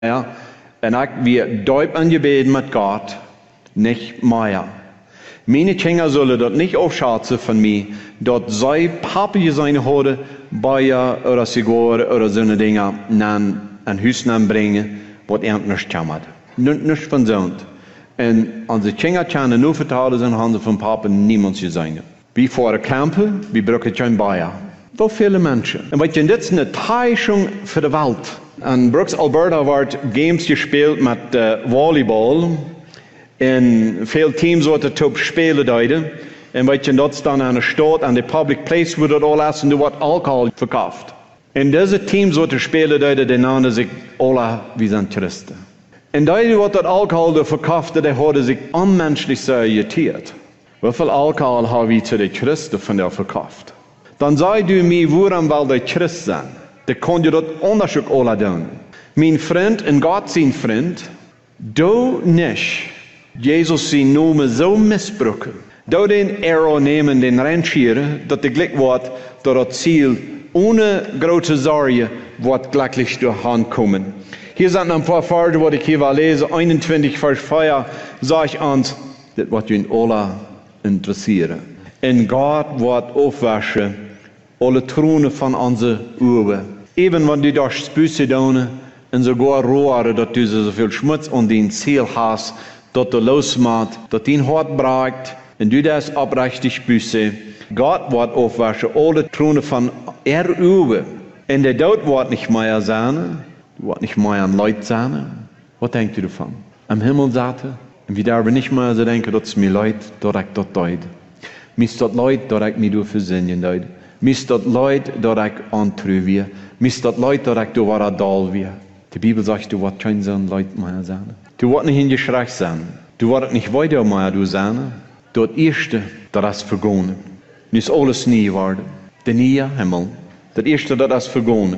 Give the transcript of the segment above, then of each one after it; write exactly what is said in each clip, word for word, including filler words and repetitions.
Ja, en ik weer duip angebeden mit Gott, nicht mehr. Meine Kinder sollen dort nicht aufschätzen von mir, dort sei Papi seine Horde, Bayer oder Sigur oder so eine Dinge nan an Hüsten anbringen, was er nicht kammert. Nicht von Sohn. Und unsere Kinder können nur vertrauen sind, haben sie von Papa niemand zu sein. Wie vor der Campe, wie brauchen kein Bayer. So viele Menschen. Und was das ist eine Täuschung für die Welt. In Brooks, Alberta, wird Games gespielt mit äh, Volleyball. En veel teams worden top spelen deden. En weet je, dat is dan aan de stad, aan de public place, waar dat al is en er wordt alcohol verkauft. En deze teams worden spelen deden, die namen zich alle wie zijn Christen. En die wordt dat alcohol verkauft, die hadden zich onmenselijk zo irritiert. Hoeveel alcohol hebben we zu den Christen van der verkauft? Dan zei du mij, waarom wil die Christ zijn? Dan kon je dat onderzoek alle doen. Mijn vriend en God zijn vriend, du niet. Jesus zijn naam zo misbruiken. Door den Arrow nemen, den rangieren, dat de gelijk wordt door het ziel, ohne grote zorgen, wordt glücklich door hand komen. Hier zijn een paar Verse, wat ik hier wil lezen, eenentwintig vers vier, zeg ik ons, dat wordt jullie alle interesseren. En God wordt afwaschen, alle tronen van onze ogen. Even wanneer du das Busse doen, en sogar roeren, dat du zoveel schmutz und den ziel hast, dat du losmacht, dat dein Hart breekt, en du das oprechtig büsse. Gott wird aufwaschen, alle Tronen von er Uwe. En der Tod wird nicht mehr sein, wird nicht mehr an Leid sein. Was denkst du davon? Am Himmel sagte, und wir darüber nicht mehr so denken, dass es mir leid, dass ich dort deut. Mir ist dort leid, dass ich mich durch Versehen deut. Mir ist dort leid, dass ich antrü wir. Mir ist dort leid, dass ich durch war Dal wir. Die Bibel sagt, du wirst kein so ein Leid mehr sein. Du wirst nicht in die Schreck sein. Du wirst nicht weiter mehr du sein. Dort erste, das ist vergonnen. Nicht alles nie worden. Der nie Himmel. Das erste, das ist vergonnen.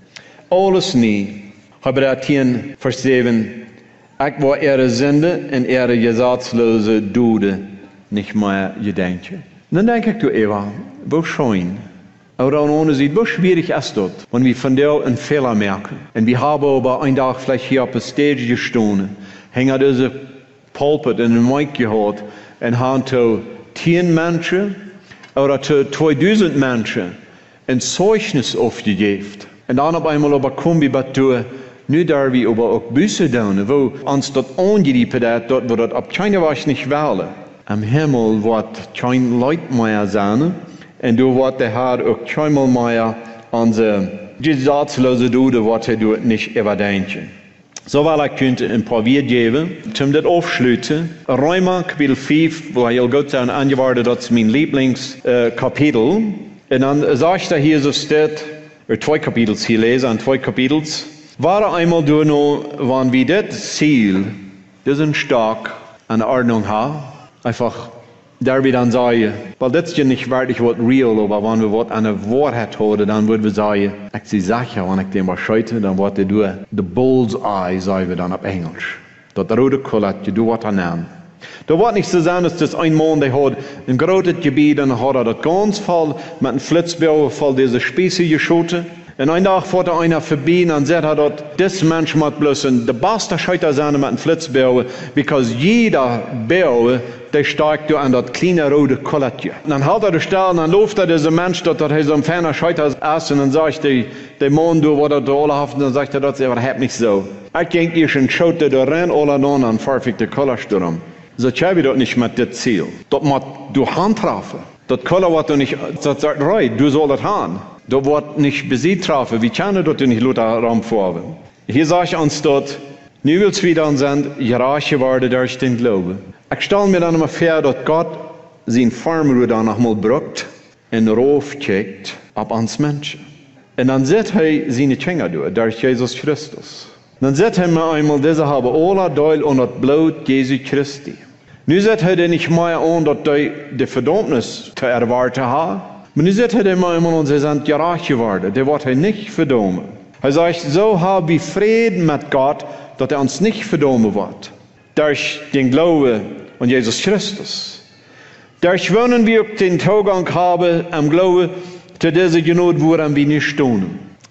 Alles nie. Aber das hier Vers sieben. Ich war ihre Sünde und ihre gesetzlose Dude nicht mehr gedenken. Dann denke ich, du Eva, wo schön. Aber ohne sieht, wo schwierig ist das, wenn wir von dir einen Fehler merken. Und wir haben aber einen Tag vielleicht hier auf der Stage gestanden, hängen diese Pulpit in den Mic gehört und haben zu zehn Menschen oder zu zweitausend Menschen ein Zeugnis aufgegeben. Und dann auf einmal aber kommen wir dazu, nu da wir aber auch Büsse tun, wo uns das angerieben hat, dort wo das ab keiner was nicht wählen. Am Himmel wird kein Leid mehr sein. Und du wird der Herr auch keinmal mehr unsere gesetzlose Dude, was er nicht überdenken. So weil ich könnte ein paar Wort geben, zum das aufschließen. Römer Kapitel fünf, wo ich Gott sagen, angewartet, das ist mein Lieblingskapitel. Äh, und dann sagt er hier, so steht, er zwei Kapitel hier lesen, an zwei Kapitels. War einmal du noch, wann wir das Ziel, diesen Stock an Ordnung haben, einfach da wir dann sagen, weil das ist ja nicht wirklich was real, aber wenn wir was an der Wahrheit haben, dann würden wir sagen, ich sie sicher, wenn ich den mal scheute, dann wird er durch the bull's eye, sagen wir dann auf Englisch. Das rote Kolette, du wird er nehmen. Da wird nicht so sein, dass das ein Mann, der hat ein großes Gebiet, und hat er das ganz voll mit einem Flitzbau voll diese Spieße geschoten. Und ein Tag fährt er einer vorbei und sagt er dort, das Mensch muss bloß ein, der beste Scheiter sein mit einem Flitzbau, because jeder Bau, der steigt an das kleine rote Koletje. Und dann hat er die Stelle und dann läuft er dieser Mensch, dort hat er so ein ferner Scheiter ist und dann sagt der, der Mann, du, wo er da alle haft, und dann sagt er, das ist überhaupt nicht so. Ich denke, ihr schon schaut, der rennt alle an und fährt der Kollersturm. So tja, wir dort nicht mit dem Ziel. Dort muss du Hand treffen. Das Koller wird du nicht, das sagt, right, du sollst haben. Da wird nicht besiegt treffen. Wir können dort nicht Luther Raum vorhaben. Hier sage ich uns dort, nu willst wieder an sind, reich geworden durch den Glauben. Ich stelle mir dann immer vor, dass Gott sein Farmer dann nochmal braucht und raufcheckt auf uns Menschen. Und dann sieht er seine Kinder durch, durch Jesus Christus. Dann sieht er mir einmal, diese haben alle Teil und das Blut Jesu Christi. Nu sieht er nicht mehr an, dass die, die Verdammnis zu erwarten haben. Aber nu sieht er mir einmal und sie sind gerecht geworden. Der wird er nicht verdammen. Er sagt, so haben wir Frieden mit Gott, dass er uns nicht verdammen wird. Durch den Glauben an Jesus Christus. Durch wollen wir den Zugang haben am Glauben zu dieser Genot, woran wir nicht stehen.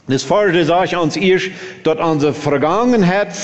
Das Vater sagt uns erst, dass unsere Vergangenheit